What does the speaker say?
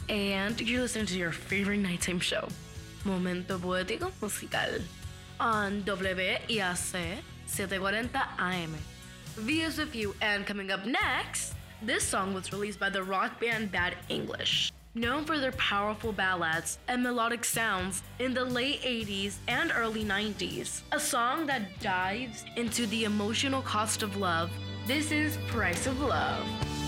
and you're listening to your favorite nighttime show, Momento Poético Musical, on WIAC 740 AM. V is with you, and coming up next, this song was released by the rock band Bad English, known for their powerful ballads and melodic sounds in the late 80s and early 90s. A song that dives into the emotional cost of love. This is Price of Love.